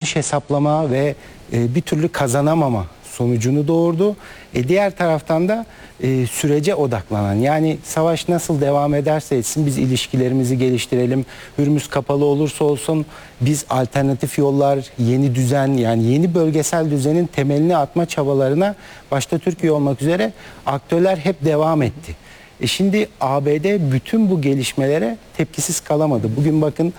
yanlış hesaplama ve bir türlü kazanamama sonucunu doğurdu. Diğer taraftan da sürece odaklanan, yani savaş nasıl devam ederse etsin biz ilişkilerimizi geliştirelim. Hürmüz kapalı olursa olsun biz alternatif yollar, yeni düzen, yani yeni bölgesel düzenin temelini atma çabalarına başta Türkiye olmak üzere aktörler hep devam etti. Şimdi ABD bütün bu gelişmelere tepkisiz kalamadı. Bugün bakın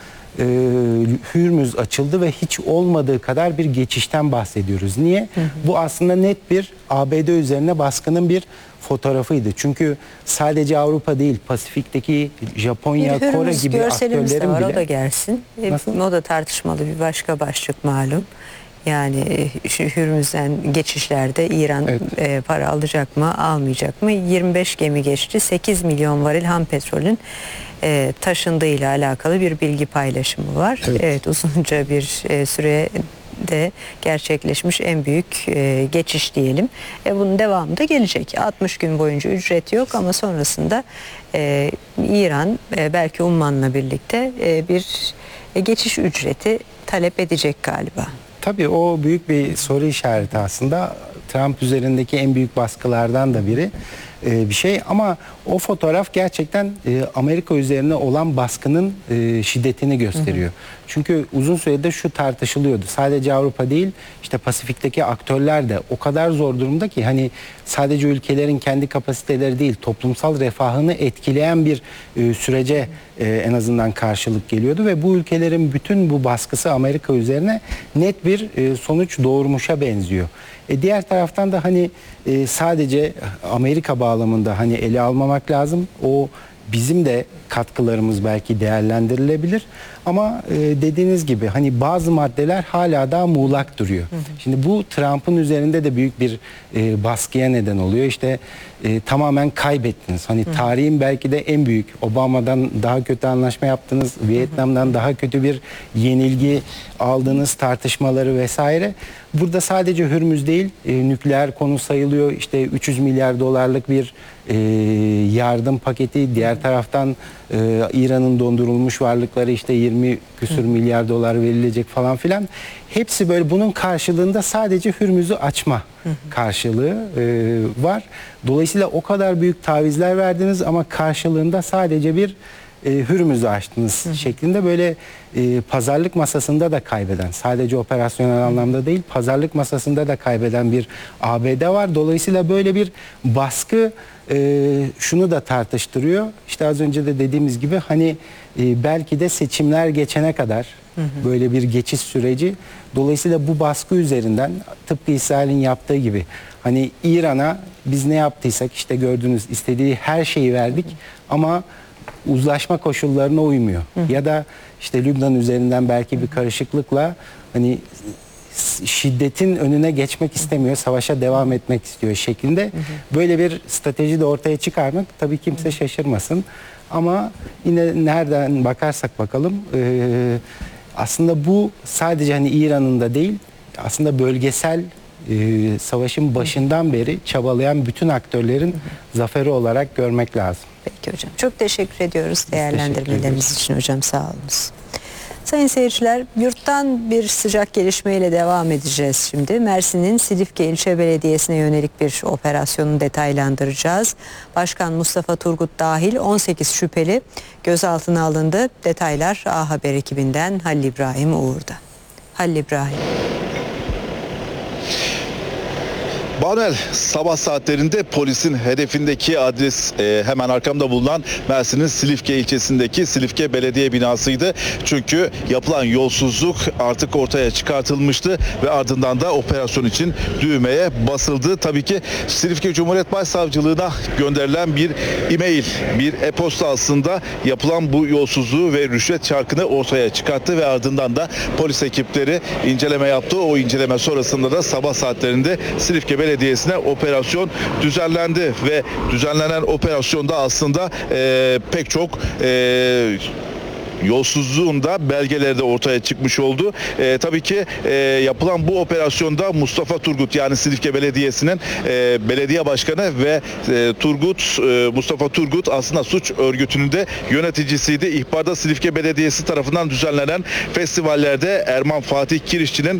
Hürmüz açıldı ve hiç olmadığı kadar bir geçişten bahsediyoruz. Niye? Bu aslında net bir ABD üzerine baskının bir fotoğrafıydı. Çünkü sadece Avrupa değil, Pasifik'teki Japonya, Kore gibi aktörlerin var, bile... o da gelsin. O da tartışmalı bir başka başlık malum. Yani Hürmüz'den geçişlerde İran para alacak mı, almayacak mı? 25 gemi geçti. 8 milyon varil ham petrolün taşındığıyla alakalı bir bilgi paylaşımı var. Evet, uzunca bir sürede gerçekleşmiş en büyük geçiş diyelim. Bunun devamı da gelecek. 60 gün boyunca ücret yok ama sonrasında İran belki Umman'la birlikte bir geçiş ücreti talep edecek galiba. Tabii o büyük bir soru işareti aslında. Trump üzerindeki en büyük baskılardan da biri bir şey, ama o fotoğraf gerçekten Amerika üzerine olan baskının şiddetini gösteriyor. Çünkü uzun süredir şu tartışılıyordu. Sadece Avrupa değil, işte Pasifik'teki aktörler de o kadar zor durumda ki, hani sadece ülkelerin kendi kapasiteleri değil, toplumsal refahını etkileyen bir sürece en azından karşılık geliyordu ve bu ülkelerin bütün bu baskısı Amerika üzerine net bir sonuç doğurmuşa benziyor. Diğer taraftan da hani sadece Amerika bağlamında hani ele almamak lazım. O bizim de katkılarımız belki değerlendirilebilir. Ama dediğiniz gibi hani bazı maddeler hala daha muğlak duruyor. Şimdi bu Trump'ın üzerinde de büyük bir baskıya neden oluyor. İşte tamamen kaybettiniz. Hani tarihin belki de en büyük, Obama'dan daha kötü anlaşma yaptınız, Vietnam'dan daha kötü bir yenilgi aldığınız tartışmaları vesaire. Burada sadece Hürmüz değil, nükleer konu sayılıyor. İşte 300 milyar dolarlık bir yardım paketi. Diğer taraftan İran'ın dondurulmuş varlıkları işte 20 küsur milyar dolar verilecek falan filan. Hepsi böyle, bunun karşılığında sadece Hürmüz'ü açma karşılığı var. Dolayısıyla o kadar büyük tavizler verdiniz ama karşılığında sadece bir Hürmüz'ü açtınız şeklinde, böyle pazarlık masasında da kaybeden, sadece operasyonel anlamda değil, pazarlık masasında da kaybeden bir ABD var. Dolayısıyla böyle bir baskı şunu da tartıştırıyor. İşte az önce de dediğimiz gibi hani belki de seçimler geçene kadar böyle bir geçiş süreci. Dolayısıyla bu baskı üzerinden, tıpkı İsrail'in yaptığı gibi, hani İran'a biz ne yaptıysak, işte gördünüz, istediği her şeyi verdik ama uzlaşma koşullarına uymuyor. Ya da işte Lübnan üzerinden belki bir karışıklıkla hani şiddetin önüne geçmek istemiyor, savaşa devam etmek istiyor şeklinde böyle bir strateji de ortaya çıkarmak tabii kimse şaşırmasın. Ama yine nereden bakarsak bakalım aslında bu sadece hani İran'ın da değil, aslında bölgesel savaşın başından beri çabalayan bütün aktörlerin zaferi olarak görmek lazım. Peki hocam. Çok teşekkür ediyoruz değerlendirmeleriniz için hocam, sağ olunuz. Sayın seyirciler, yurttan bir sıcak gelişmeyle devam edeceğiz şimdi. Mersin'in Silifke İlçe Belediyesi'ne yönelik bir operasyonu detaylandıracağız. Başkan Mustafa Turgut dahil 18 şüpheli gözaltına alındı. Detaylar A Haber ekibinden Halil İbrahim Uğur'da. Halil İbrahim. Banuel, sabah saatlerinde polisin hedefindeki adres hemen arkamda bulunan Mersin'in Silifke ilçesindeki Silifke Belediye binasıydı. Çünkü yapılan yolsuzluk artık ortaya çıkartılmıştı ve ardından da operasyon için düğmeye basıldı. Tabii ki Silifke Cumhuriyet Başsavcılığına gönderilen bir e-mail, bir e-posta aslında yapılan bu yolsuzluğu ve rüşvet çarkını ortaya çıkarttı ve ardından da polis ekipleri inceleme yaptı. O inceleme sonrasında da sabah saatlerinde Silifke Belediyesi'ne operasyon düzenlendi ve düzenlenen operasyonda aslında pek çok yolsuzluğun da belgeleri de ortaya çıkmış oldu. Tabii ki yapılan bu operasyonda Mustafa Turgut, yani Silifke Belediyesi'nin belediye başkanı ve Mustafa Turgut aslında suç örgütünün de yöneticisiydi. İhbarda Silifke Belediyesi tarafından düzenlenen festivallerde Erman Fatih Kirişçi'nin